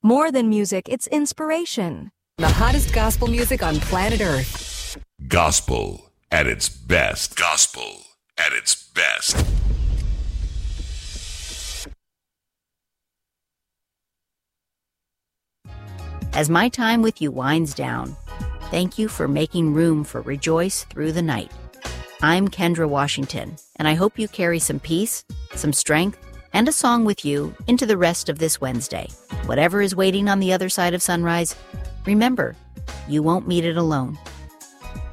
More than music, it's inspiration. The hottest gospel music on planet Earth. Gospel at its best. Gospel at its best. As my time with you winds down, thank you for making room for Rejoice Through the Night. I'm Kendra Washington, and I hope you carry some peace, some strength, and a song with you into the rest of this Wednesday. Whatever is waiting on the other side of sunrise, remember, you won't meet it alone.